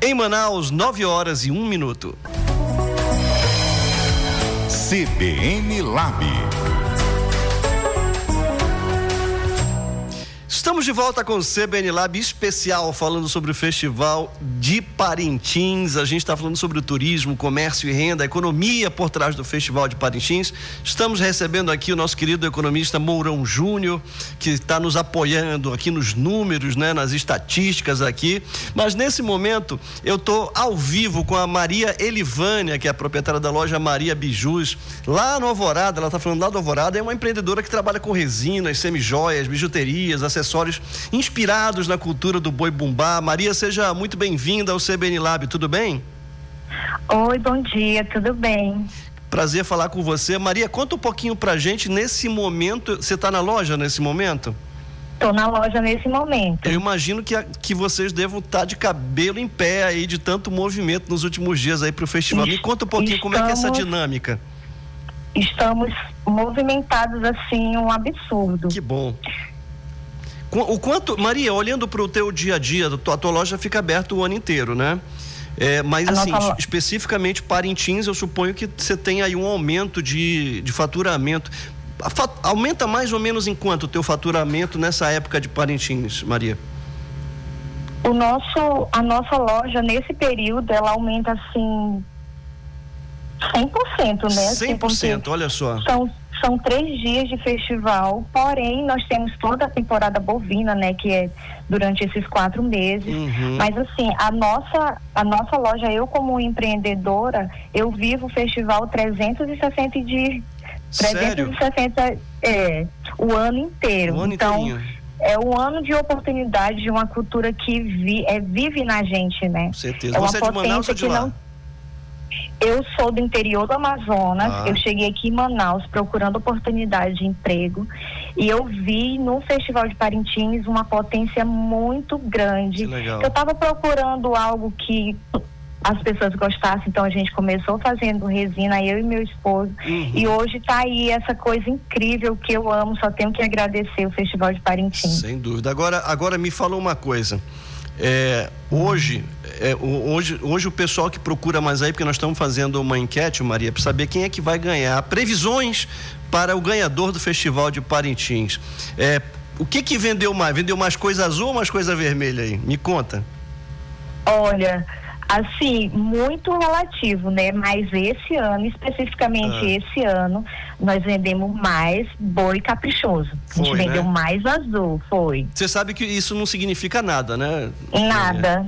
Em Manaus, 9h01. CBN Lab. Estamos de volta com o CBN Lab especial, falando sobre o Festival de Parintins. A gente está falando sobre o turismo, comércio e renda, a economia por trás do Festival de Parintins. Estamos recebendo aqui o nosso querido economista Mourão Júnior, que está nos apoiando aqui nos números, né, nas estatísticas aqui. Mas nesse momento eu estou ao vivo com a Maria Elivânia, que é a proprietária da loja Maria Bijus, lá no Alvorada. Ela está falando lá do Alvorada. É uma empreendedora que trabalha com resinas, semijoias, bijuterias, acessórios inspirados na cultura do boi bumbá. Maria, seja muito bem-vinda ao CBN Lab, tudo bem? Oi, bom dia, tudo bem? Prazer falar com você. Maria, conta um pouquinho pra gente, nesse momento, você está na loja nesse momento? Estou na loja nesse momento. Eu imagino que vocês devam estar de cabelo em pé aí, de tanto movimento nos últimos dias aí pro festival. Me conta um pouquinho como é que é essa dinâmica. Estamos movimentados assim, um absurdo. Que bom. O quanto, Maria, olhando para o teu dia a dia, a tua loja fica aberta o ano inteiro, né? Mas assim, especificamente Parintins, eu suponho que você tem aí um aumento de faturamento. Aumenta mais ou menos em quanto o teu faturamento nessa época de Parintins, Maria? A nossa loja, nesse período, ela aumenta assim 100%, né? 100%, olha só. São 3 dias de festival, porém nós temos toda a temporada bovina, né, que é durante esses 4 meses. Mas assim, a nossa loja, eu como empreendedora, eu vivo o festival 360 dias. Sério? 360 o ano inteiro. O ano então inteirinho. É um ano de oportunidade de uma cultura que vive na gente, né? Com certeza. Você é de Manaus ou de lá? Eu sou do interior do Amazonas. Eu cheguei aqui em Manaus procurando oportunidade de emprego e eu vi no Festival de Parintins uma potência muito grande. Que legal. Eu estava procurando algo que as pessoas gostassem, então a gente começou fazendo resina, eu e meu esposo, e hoje está aí essa coisa incrível que eu amo, só tenho que agradecer o Festival de Parintins. Sem dúvida. Agora me fala uma coisa. Hoje o pessoal que procura mais aí, porque nós estamos fazendo uma enquete, Maria, para saber quem é que vai ganhar. Previsões para o ganhador do Festival de Parintins. O que vendeu mais? Vendeu mais coisa azul ou mais coisa vermelha aí? Me conta. Olha, assim, muito relativo, né? Mas esse ano, especificamente esse ano, nós vendemos mais boi caprichoso. A gente vendeu mais azul, foi. Você sabe que isso não significa nada, né? Nada.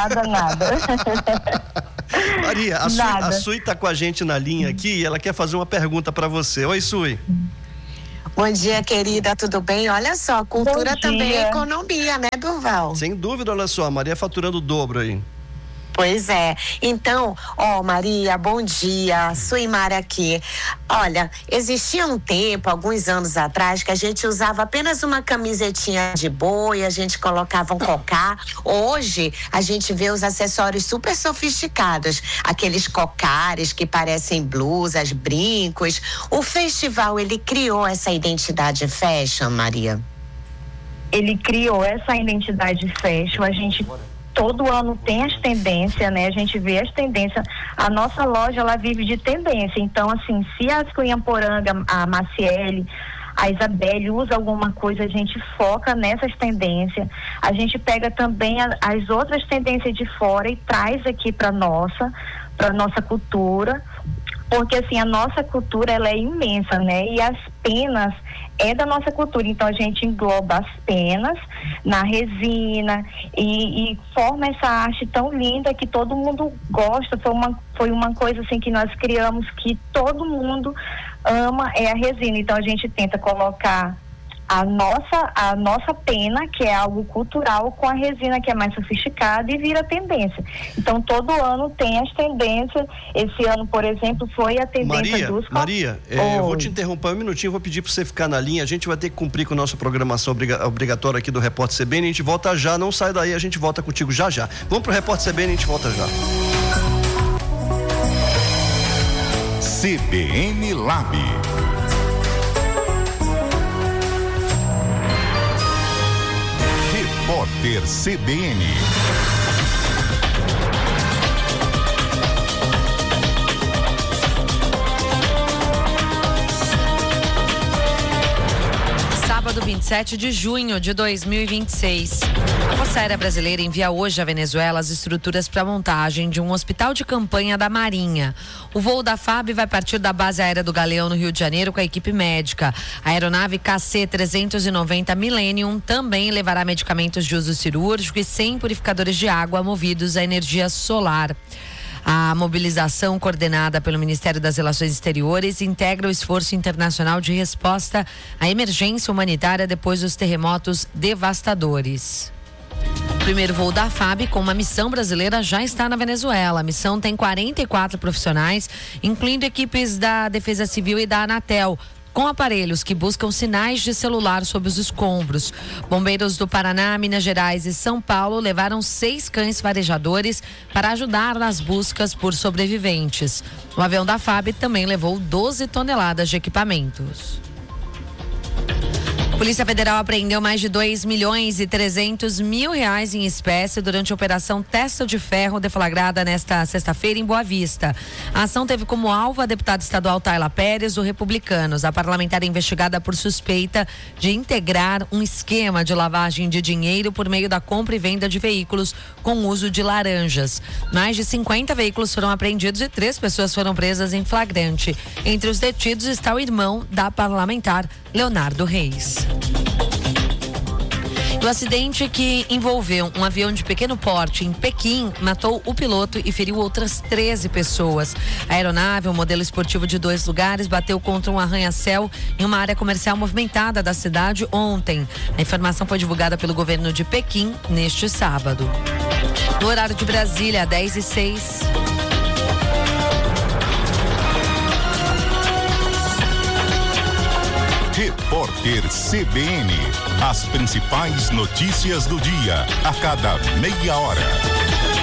Maria, a Sui está com a gente na linha aqui e ela quer fazer uma pergunta para você. Oi, Sui. Bom dia, querida, tudo bem? Olha só, cultura também é economia, né, Durval? Sem dúvida, olha só, a Maria faturando o dobro aí. Pois é. Então, Maria, bom dia. Suimara aqui. Olha, existia um tempo, alguns anos atrás, que a gente usava apenas uma camisetinha de boi, a gente colocava um cocá. Hoje, a gente vê os acessórios super sofisticados, aqueles cocares que parecem blusas, brincos. O festival, ele criou essa identidade fashion, Maria? Ele criou essa identidade fashion, a gente todo ano tem as tendências, né? A gente vê as tendências. A nossa loja, ela vive de tendência. Então, assim, se a Cunhamporanga, a Maciele, a Isabelle usa alguma coisa, a gente foca nessas tendências. A gente pega também as outras tendências de fora e traz aqui para nossa cultura. Porque, assim, a nossa cultura, ela é imensa, né? E as penas é da nossa cultura. Então, a gente engloba as penas na resina e forma essa arte tão linda que todo mundo gosta. Foi uma coisa, assim, que nós criamos que todo mundo ama, é a resina. Então, a gente tenta colocar a nossa pena, que é algo cultural, com a resina, que é mais sofisticada, e vira tendência. Então, todo ano tem as tendências. Esse ano, por exemplo, foi a tendência dos... Maria, eu vou te interromper um minutinho, vou pedir para você ficar na linha. A gente vai ter que cumprir com a nossa programação obrigatória aqui do Repórter CBN. A gente volta já, não sai daí, a gente volta contigo já. Vamos pro Repórter CBN, a gente volta já. CBN Lab. Repórter CBN. sábado, 27 de junho de 2026. A Força Aérea Brasileira envia hoje à Venezuela as estruturas para a montagem de um hospital de campanha da Marinha. O voo da FAB vai partir da base aérea do Galeão, no Rio de Janeiro, com a equipe médica. A aeronave KC-390 Millennium também levará medicamentos de uso cirúrgico e 100 purificadores de água movidos à energia solar. A mobilização coordenada pelo Ministério das Relações Exteriores integra o esforço internacional de resposta à emergência humanitária depois dos terremotos devastadores. O primeiro voo da FAB com uma missão brasileira já está na Venezuela. A missão tem 44 profissionais, incluindo equipes da Defesa Civil e da Anatel, com aparelhos que buscam sinais de celular sob os escombros. Bombeiros do Paraná, Minas Gerais e São Paulo levaram 6 cães farejadores para ajudar nas buscas por sobreviventes. O avião da FAB também levou 12 toneladas de equipamentos. A Polícia Federal apreendeu mais de 2.300.000 reais em espécie durante a Operação Testa de Ferro, deflagrada nesta sexta-feira em Boa Vista. A ação teve como alvo a deputada estadual Tayla Pérez, do Republicanos. A parlamentar é investigada por suspeita de integrar um esquema de lavagem de dinheiro por meio da compra e venda de veículos com uso de laranjas. Mais de 50 veículos foram apreendidos e 3 pessoas foram presas em flagrante. Entre os detidos está o irmão da parlamentar, Leonardo Reis. O acidente que envolveu um avião de pequeno porte em Pequim matou o piloto e feriu outras 13 pessoas. A aeronave, um modelo esportivo de 2 lugares, bateu contra um arranha-céu em uma área comercial movimentada da cidade ontem. A informação foi divulgada pelo governo de Pequim neste sábado. No horário de Brasília, 10h06. Repórter CBN. As principais notícias do dia, a cada meia hora.